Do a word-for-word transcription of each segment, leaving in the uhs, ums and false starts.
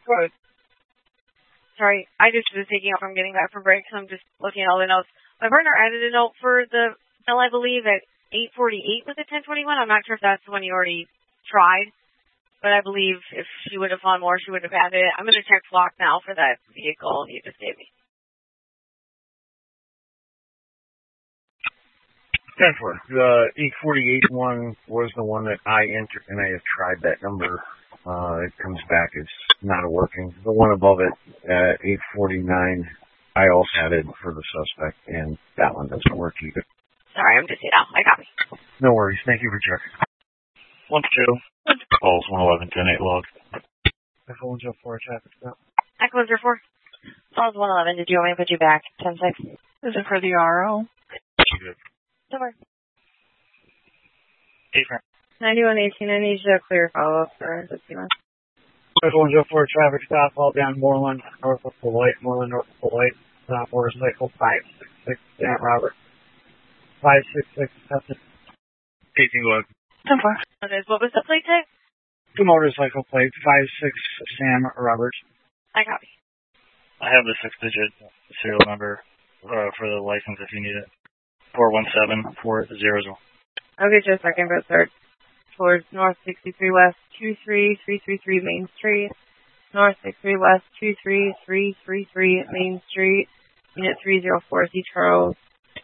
Go ahead. Sorry, I just was taking off from getting back from break, so I'm just looking at all the notes. My partner added a note for the bill, I believe, at eight forty-eight with the ten twenty-one. I'm not sure if that's the one you already tried, but I believe if she would have found more, she would have added it. I'm going to check flock now for that vehicle you just gave me. ten four. The eight forty-eight one was the one that I entered, and I have tried that number. Uh, it comes back as not working. The one above it, uh, eight forty-nine, I also added for the suspect, and that one doesn't work either. Sorry, I'm just, you know, I got me. No worries. Thank you for checking. one two. Calls one eleven ten eight log. Echo one zero four, traffic stop. Echo one zero four. Calls one eleven. Did you want me to put you back? ten six. Is it for the R O? Somewhere. Eight friend. ninety-one eighteen. I need you to clear follow-up for the T one. Echo one zero four, traffic stop, all down Moreland, north of the light, Moreland, north of the light, stop motorcycle five six six, Saint Robert. five six six, accepted. eighteen log. ten four. What was the plate type? The motorcycle plate, five six, Sam Roberts. I copy. I have the six-digit serial number uh, for the license if you need it. four one seven four zero zero. I'll get you a second, but third. Towards North sixty-three West two three three three three Main Street. North sixty-three West two three three three three Main Street. Unit three zero four C Charles.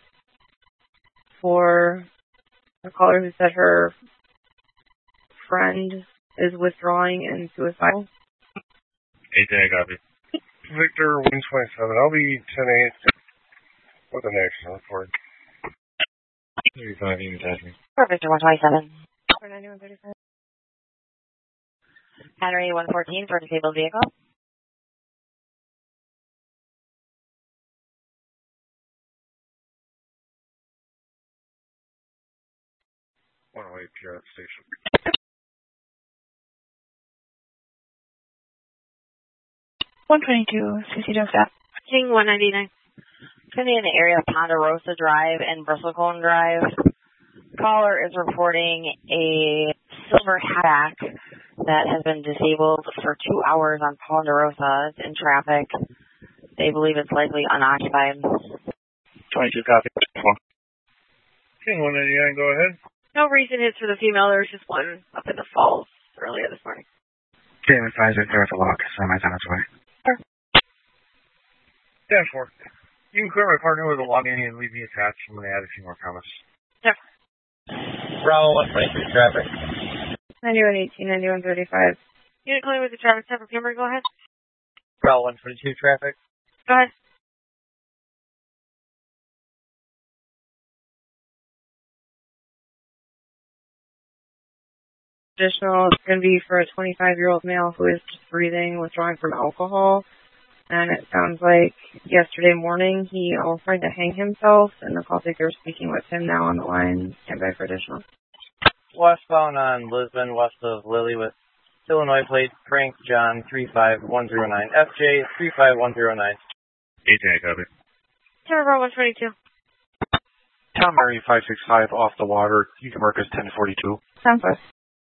For a caller who said her friend is withdrawing and suicidal. eighteen, I copy. Victor one twenty-seven, I'll be ten eight. What's the next one for? thirty-five, you can touch me. Perfect, one twenty-seven. For ninety-one thirty-five. Henry one fourteen for disabled vehicle. one oh eight Pierrot Station. one twenty-two. C C don't stop. King one ninety-nine. Currently in the area of Ponderosa Drive and Bristlecone Drive. Caller is reporting a silver hatchback that has been disabled for two hours on Ponderosa. It's in traffic. They believe it's likely unoccupied. twenty-two, copy. King one ninety-nine, go ahead. No recent hits for the female. There was just one up in the falls earlier this morning. King advisor, there at the lock. Semi's on its way. Sure. ten four. You can clear my partner with a login and leave me attached. I'm going to add a few more comments. Sure. Bravo one twenty-three, traffic. ninety-one eighteen, ninety-one thirty-five. Unit clear with the traffic stop for camera. Go ahead. Bravo one twenty-two, traffic. Go ahead. Additional, it's going to be for a twenty-five-year-old male who is just breathing, withdrawing from alcohol. And it sounds like yesterday morning he also tried to hang himself, and the call taker is speaking with him now on the line. Stand by for additional. Westbound on Lisbon, west of Lily with Illinois plate, Frank John three five one zero nine, F J three five one zero nine. eighteen, I copy. Tower one twenty-two. Tom Murray five six five off the water. You can mark as ten forty-two. Sounds good.